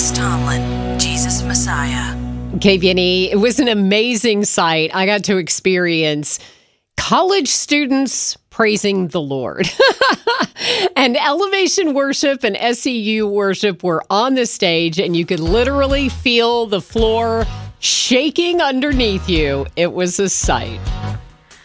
Chris Tomlin, Jesus Messiah. KBNE, it was an amazing sight. I got to experience college students praising the Lord. And Elevation Worship and SEU Worship were on the stage, and you could literally feel the floor shaking underneath you. It was a sight.